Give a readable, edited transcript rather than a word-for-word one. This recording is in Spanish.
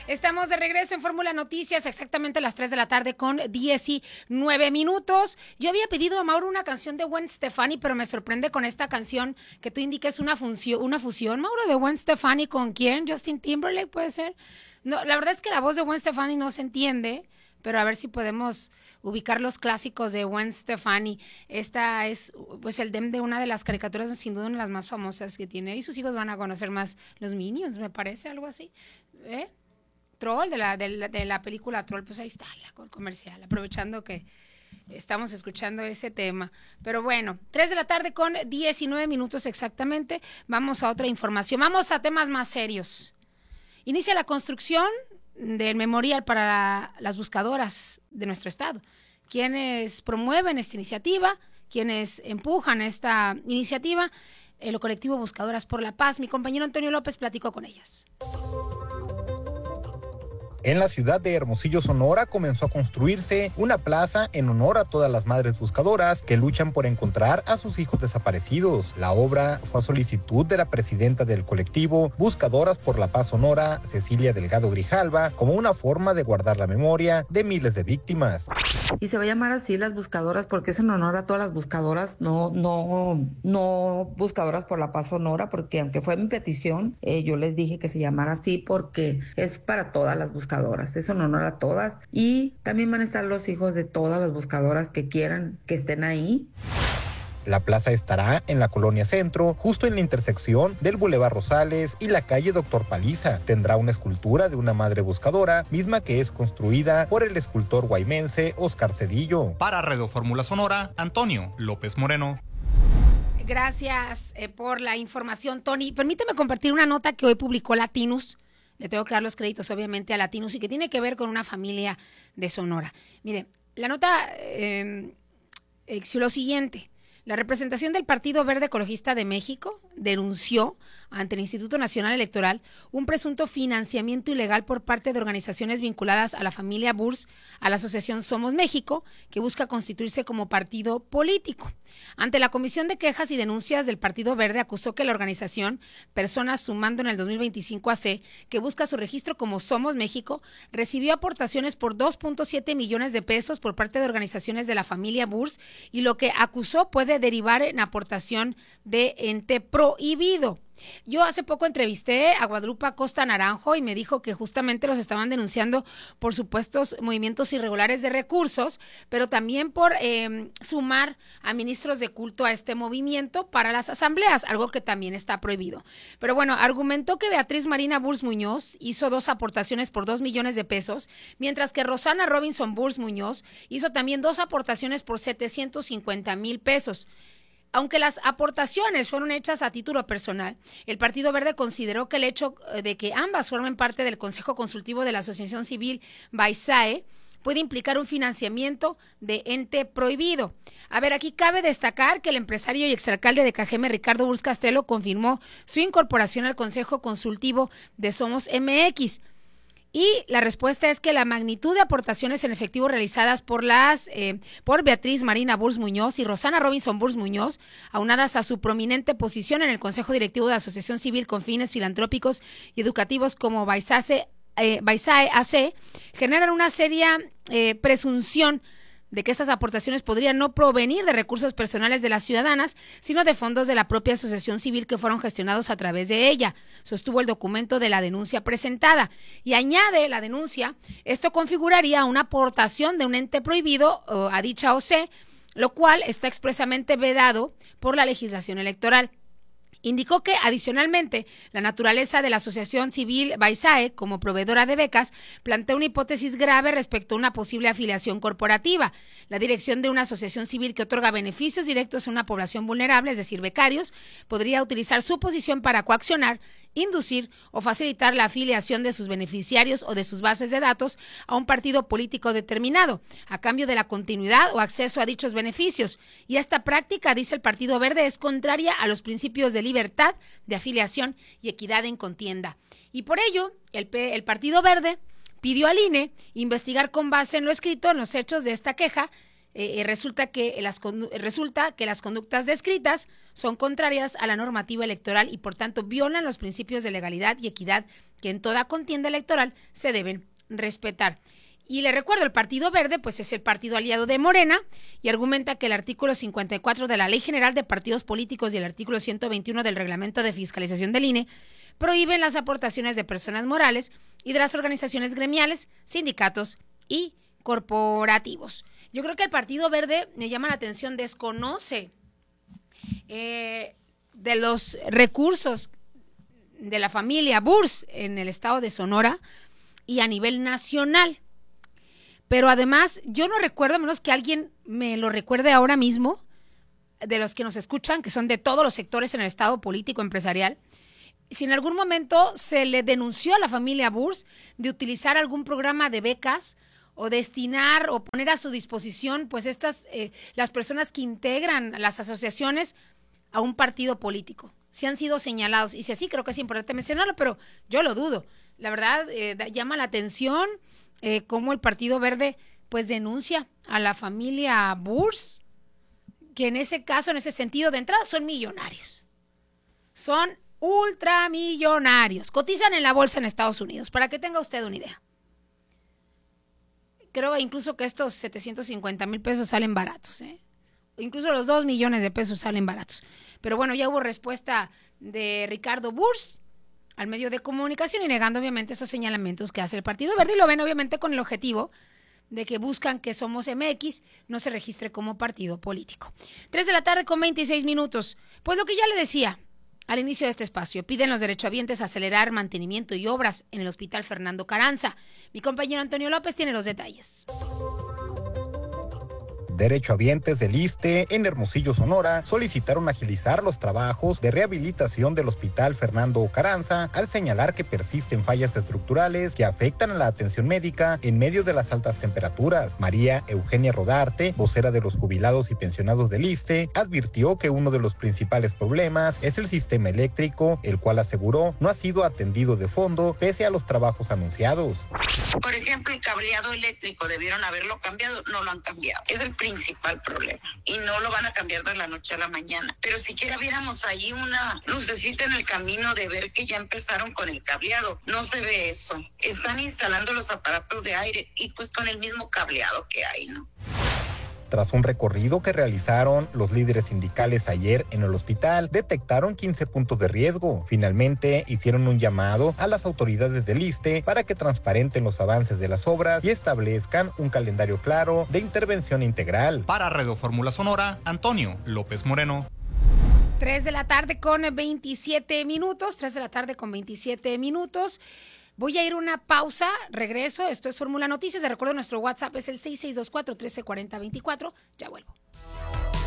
Estamos de regreso en Fórmula Noticias, exactamente a las 3 de la tarde con 19 minutos. Yo había pedido a Mauro una canción de Gwen Stefani, pero me sorprende con esta canción que tú indiques una fusión. Mauro, de Gwen Stefani, ¿con quién? ¿Justin Timberlake puede ser? No, la verdad es que la voz de Gwen Stefani no se entiende, pero a ver si podemos ubicar los clásicos de Gwen Stefani. Esta es pues el dem de una de las caricaturas, sin duda una de las más famosas que tiene, y sus hijos van a conocer más, los Minions, me parece, algo así. Troll, de la película Troll, pues ahí está el comercial, aprovechando que estamos escuchando ese tema. Pero bueno, 3 de la tarde con 19 minutos exactamente. Vamos a otra información, vamos a temas más serios. Inicia la construcción del memorial para las buscadoras de nuestro estado. Quienes promueven esta iniciativa, quienes empujan esta iniciativa, el colectivo Buscadoras por la Paz. Mi compañero Antonio López platicó con ellas. En la ciudad de Hermosillo, Sonora, comenzó a construirse una plaza en honor a todas las madres buscadoras que luchan por encontrar a sus hijos desaparecidos. La obra fue a solicitud de la presidenta del colectivo Buscadoras por la Paz Sonora, Cecilia Delgado Grijalva, como una forma de guardar la memoria de miles de víctimas. Y se va a llamar así las buscadoras porque es en honor a todas las buscadoras, no Buscadoras por la Paz Sonora, porque aunque fue mi petición, yo les dije que se llamara así porque es para todas las buscadoras, es en honor a todas, y también van a estar los hijos de todas las buscadoras que quieran que estén ahí. La plaza estará en la Colonia Centro, justo en la intersección del Boulevard Rosales y la calle Doctor Paliza. Tendrá una escultura de una madre buscadora, misma que es construida por el escultor guaymense Oscar Cedillo. Para Radio Fórmula Sonora, Antonio López Moreno. Gracias por la información, Tony. Permíteme compartir una nota que hoy publicó Latinus. Le tengo que dar los créditos, obviamente, a Latinus y que tiene que ver con una familia de Sonora. Mire, la nota exigió lo siguiente. La representación del Partido Verde Ecologista de México denunció ante el Instituto Nacional Electoral un presunto financiamiento ilegal por parte de organizaciones vinculadas a la familia Burs, a la asociación Somos México, que busca constituirse como partido político. Ante la Comisión de Quejas y Denuncias del Partido Verde, acusó que la organización, Personas Sumando en el 2025 AC, que busca su registro como Somos México, recibió aportaciones por 2.7 millones de pesos por parte de organizaciones de la familia Burs, y lo que acusó puede derivar en aportación de ente prohibido. Yo hace poco entrevisté a Guadalupe Acosta Naranjo y me dijo que justamente los estaban denunciando por supuestos movimientos irregulares de recursos, pero también por sumar a ministros de culto a este movimiento para las asambleas, algo que también está prohibido. Pero bueno, argumentó que Beatriz Marina Burs Muñoz hizo 2 aportaciones por 2 millones de pesos, mientras que Rosana Robinson Burs Muñoz hizo también 2 aportaciones por 750,000 pesos. Aunque las aportaciones fueron hechas a título personal, el Partido Verde consideró que el hecho de que ambas formen parte del Consejo Consultivo de la Asociación Civil Baisae puede implicar un financiamiento de ente prohibido. A ver, aquí cabe destacar que el empresario y exalcalde de Cajeme, Ricardo Burs Castelo, confirmó su incorporación al Consejo Consultivo de Somos MX. Y la respuesta es que la magnitud de aportaciones en efectivo realizadas por Beatriz Marina Burs Muñoz y Rosana Robinson Burs Muñoz, aunadas a su prominente posición en el Consejo Directivo de la Asociación Civil con fines filantrópicos y educativos como Baisae AC, generan una seria presunción de que estas aportaciones podrían no provenir de recursos personales de las ciudadanas, sino de fondos de la propia asociación civil que fueron gestionados a través de ella, sostuvo el documento de la denuncia presentada. Y añade la denuncia, esto configuraría una aportación de un ente prohibido a dicha OC, lo cual está expresamente vedado por la legislación electoral. Indicó que, adicionalmente, la naturaleza de la asociación civil Baisae, como proveedora de becas, plantea una hipótesis grave respecto a una posible afiliación corporativa. La dirección de una asociación civil que otorga beneficios directos a una población vulnerable, es decir, becarios, podría utilizar su posición para coaccionar, inducir o facilitar la afiliación de sus beneficiarios o de sus bases de datos a un partido político determinado, a cambio de la continuidad o acceso a dichos beneficios. Y esta práctica, dice el Partido Verde, es contraria a los principios de libertad, de afiliación y equidad en contienda. Y por ello, el Partido Verde pidió al INE investigar con base en lo escrito en los hechos de esta queja. Resulta que las conductas descritas son contrarias a la normativa electoral y por tanto violan los principios de legalidad y equidad que en toda contienda electoral se deben respetar. Y le recuerdo, el Partido Verde pues es el partido aliado de Morena y argumenta que el artículo 54 de la Ley General de Partidos Políticos y el artículo 121 del Reglamento de Fiscalización del INE prohíben las aportaciones de personas morales y de las organizaciones gremiales, sindicatos y corporativos. Yo creo que el Partido Verde, me llama la atención, desconoce de los recursos de la familia Burs en el estado de Sonora y a nivel nacional. Pero además, yo no recuerdo, a menos que alguien me lo recuerde ahora mismo, de los que nos escuchan, que son de todos los sectores en el estado político, empresarial, si en algún momento se le denunció a la familia Burs de utilizar algún programa de becas o destinar o poner a su disposición pues las personas que integran las asociaciones a un partido político. Si han sido señalados, y si así, creo que es importante mencionarlo, pero yo lo dudo. La verdad, llama la atención cómo el Partido Verde pues denuncia a la familia Burs, que en ese caso, en ese sentido, de entrada son millonarios. Son ultramillonarios. Cotizan en la bolsa en Estados Unidos, para que tenga usted una idea. Creo incluso que estos 750,000 pesos salen baratos, Incluso los 2 millones de pesos salen baratos. Pero bueno, ya hubo respuesta de Ricardo Burs al medio de comunicación y negando obviamente esos señalamientos que hace el Partido Verde, y lo ven obviamente con el objetivo de que buscan que Somos MX no se registre como partido político. 3:26 p.m. Pues lo que ya le decía al inicio de este espacio, piden los derechohabientes acelerar mantenimiento y obras en el Hospital Fernando Carranza. Mi compañero Antonio López tiene los detalles. Derechohabientes del ISSSTE en Hermosillo, Sonora, solicitaron agilizar los trabajos de rehabilitación del Hospital Fernando Carranza al señalar que persisten fallas estructurales que afectan a la atención médica en medio de las altas temperaturas. María Eugenia Rodarte, vocera de los jubilados y pensionados del ISSSTE, advirtió que uno de los principales problemas es el sistema eléctrico, el cual aseguró no ha sido atendido de fondo pese a los trabajos anunciados. Por ejemplo, el cableado eléctrico debieron haberlo cambiado, no lo han cambiado. Es el principal problema y no lo van a cambiar de la noche a la mañana. Pero siquiera viéramos ahí una lucecita en el camino de ver que ya empezaron con el cableado. No se ve eso. Están instalando los aparatos de aire y pues con el mismo cableado que hay, ¿no? Tras un recorrido que realizaron los líderes sindicales ayer en el hospital, detectaron 15 puntos de riesgo. Finalmente, hicieron un llamado a las autoridades del ISSSTE para que transparenten los avances de las obras y establezcan un calendario claro de intervención integral. Para Radio Fórmula Sonora, Antonio López Moreno. 3:27 p.m. 3:27 p.m. Voy a ir a una pausa, regreso. Esto es Fórmula Noticias. De recuerdo, nuestro WhatsApp es el 6624-134024. Ya vuelvo.